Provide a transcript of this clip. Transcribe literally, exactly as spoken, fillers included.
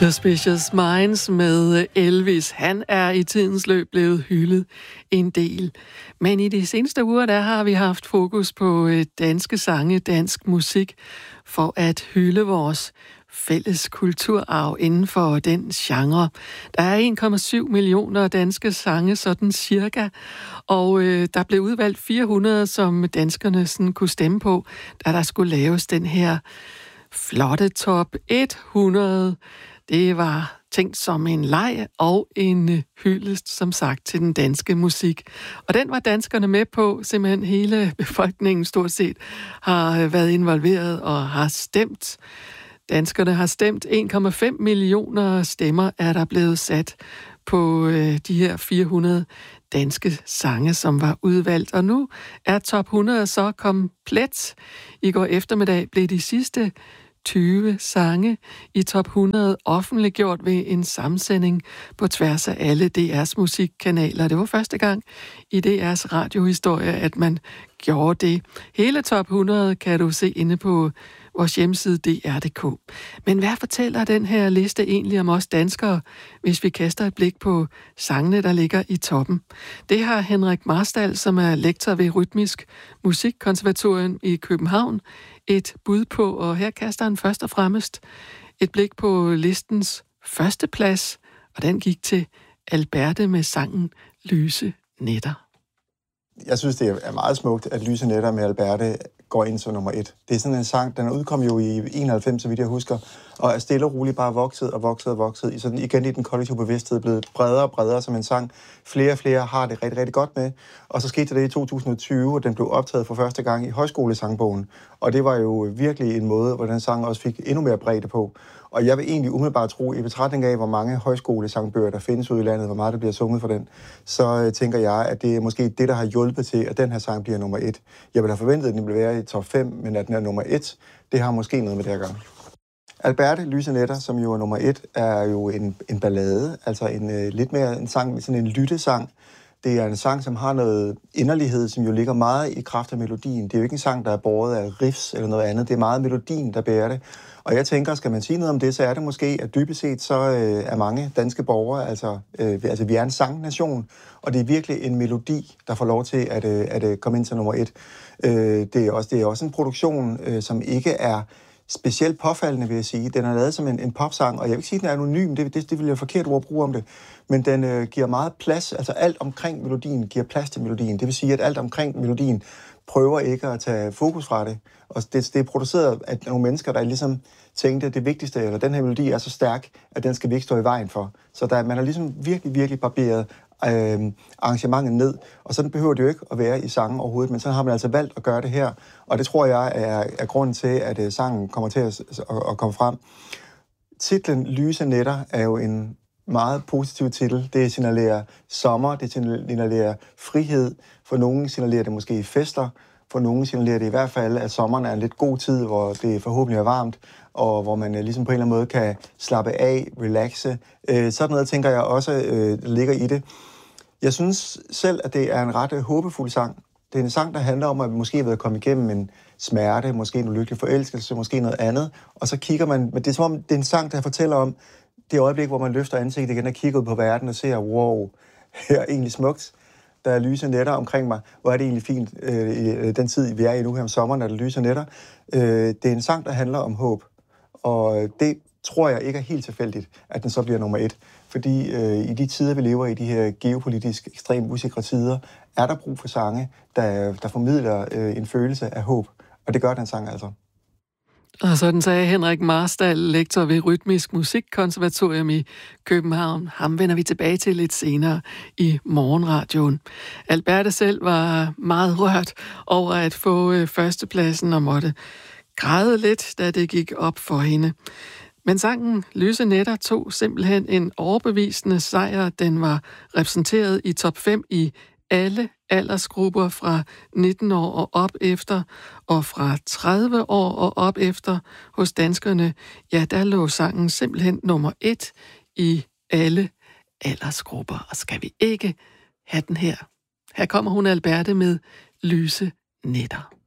Suspicious Minds med Elvis. Han er i tidens løb blevet hyldet en del. Men i de seneste uger, der har vi haft fokus på danske sange, dansk musik, for at hylde vores fælles kulturarv inden for den genre. Der er en komma syv millioner danske sange, sådan cirka, og øh, der blev udvalgt fire hundrede, som danskerne sådan kunne stemme på, da der skulle laves den her flotte top hundrede. Det var tænkt som en leg og en hyldest, som sagt, til den danske musik. Og den var danskerne med på. Simpelthen hele befolkningen stort set har været involveret og har stemt. Danskerne har stemt. en komma fem millioner stemmer er der blevet sat på øh, de her fire hundrede danske sange, som var udvalgt. Og nu er top hundrede så komplet. I går eftermiddag blev de sidste tyve sange i top hundrede offentliggjort ved en sammensending på tværs af alle D R's musikkanaler. Det var første gang i D R's radiohistorie, at man gjorde det. Hele top hundrede kan du se inde på vores hjemmeside d r punktum d k. Men hvad fortæller den her liste egentlig om os danskere, hvis vi kaster et blik på sangene, der ligger i toppen? Det har Henrik Marstal, som er lektor ved Rytmisk Musikkonservatorium i København, et bud på, og her kaster han først og fremmest et blik på listens første plads, og den gik til Alberte med sangen Lyse Nætter. Jeg synes, det er meget smukt, at Lyse Nætter med Alberte går ind som nummer et. Det er sådan en sang, den er udkommet jo i enoghalvfems, så vidt jeg husker, og er stille og roligt bare vokset og vokset og vokset. I sådan igen i den kollektive bevidsthed blevet bredere og bredere som en sang. Flere og flere har det rigtig, rigtig godt med. Og så skete det i to tusind og tyve, og den blev optaget for første gang i Højskolesangbogen. Og det var jo virkelig en måde, hvor den sang også fik endnu mere bredde på. Og jeg vil egentlig umiddelbart tro, i betragtning af, hvor mange højskolesangbøger, der findes ude i landet, hvor meget der bliver sunget for den, så øh, tænker jeg, at det er måske det, der har hjulpet til, at den her sang bliver nummer et. Jeg ville have forventet, at den ville være i top fem, men at den er nummer et, det har måske noget med det at gøre. Alberte, Lyse Nætter, som jo er nummer et, er jo en, en ballade, altså en øh, lidt mere en sang, sådan en lyttesang. Det er en sang, som har noget inderlighed, som jo ligger meget i kraft af melodien. Det er jo ikke en sang, der er båret af riffs eller noget andet. Det er meget melodien, der bærer det. Og jeg tænker, skal man sige noget om det, så er det måske, at dybest set så øh, er mange danske borgere, altså, øh, altså vi er en sangnation, og det er virkelig en melodi, der får lov til at, øh, at øh, komme ind til nummer et. Øh, det, er også, det er også en produktion, øh, som ikke er specielt påfaldende, vil jeg sige. Den er lavet som en, en popsang, og jeg vil ikke sige, at den er anonym, det, det, det vil jeg forkert ord at bruge om det, men den øh, giver meget plads, altså alt omkring melodien giver plads til melodien. Det vil sige, at alt omkring melodien prøver ikke at tage fokus fra det. Og det, det er produceret af nogle mennesker, der ligesom tænkte, at det vigtigste, eller den her melodi er så stærk, at den skal vi ikke stå i vejen for. Så der, man har ligesom virkelig, virkelig barberet øh, arrangementet ned, og sådan behøver det jo ikke at være i sangen overhovedet, men så har man altså valgt at gøre det her, og det tror jeg er, er grunden til, at øh, sangen kommer til at, at, at komme frem. Titlen Lyse Nætter er jo en meget positiv titel. Det signalerer sommer, det signalerer frihed. For nogen signalerer det måske fester. For nogen signalerer det i hvert fald, at sommeren er en lidt god tid, hvor det forhåbentlig er varmt, og hvor man ligesom på en eller anden måde kan slappe af, relaxe. Øh, sådan noget, tænker jeg også, øh, ligger i det. Jeg synes selv, at det er en ret øh, håbefuld sang. Det er en sang, der handler om, at vi måske har været kommet igennem en smerte, måske en ulykkelig forelskelse, måske noget andet. Og så kigger man, men det er som om, det er en sang, der fortæller om det øjeblik, hvor man løfter ansigtet igen og kigger ud på verden og ser, wow, her er egentlig smukt. Der er lyse nætter omkring mig. Hvor er det egentlig fint, øh, i den tid, vi er i nu her om sommeren, er der lyse nætter. Øh, det er en sang, der handler om håb. Og det tror jeg ikke er helt tilfældigt, at den så bliver nummer et. Fordi øh, i de tider, vi lever i, de her geopolitisk ekstremt usikre tider, er der brug for sange, der, der formidler øh, en følelse af håb. Og det gør den sang altså. Og sådan sagde Henrik Marstal, lektor ved Rytmisk Musikkonservatorium i København. Ham vender vi tilbage til lidt senere i morgenradioen. Alberte selv var meget rørt over at få førstepladsen og måtte græde lidt, da det gik op for hende. Men sangen Lyse Nætter tog simpelthen en overbevisende sejr. Den var repræsenteret i top fem i alle aldersgrupper fra nitten år og op efter, og fra tredive år og op efter hos danskerne, ja, der lå sangen simpelthen nummer et i alle aldersgrupper. Og skal vi ikke have den her? Her kommer hun Alberte med Lyse Nætter.